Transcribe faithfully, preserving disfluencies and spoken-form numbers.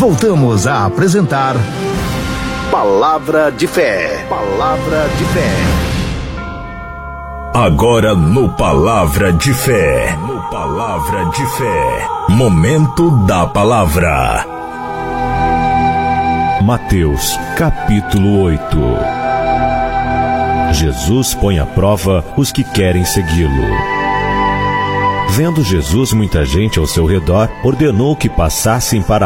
voltamos a apresentar Palavra de Fé. Palavra de Fé. Agora no Palavra de Fé. No Palavra de Fé. Momento da Palavra. Mateus, capítulo oito. Jesus põe à prova os que querem segui-lo. Vendo Jesus muita gente ao seu redor, ordenou que passassem para